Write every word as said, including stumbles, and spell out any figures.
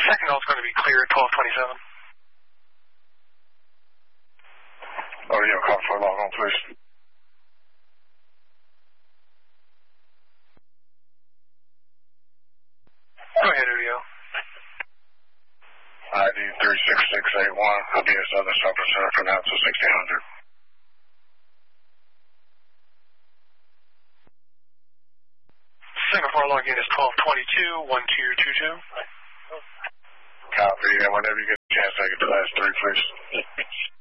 second call is going to be clear at twelve twenty-seven. Oh, yeah, call for log on, please. Go ahead, Udio. I D three six six eight one. I'll be at Southern Shopping Center for now until sixteen hundred. Singapore login is twelve twenty-two, one two two two. Copy, and whenever you get a chance, I get the last three, please.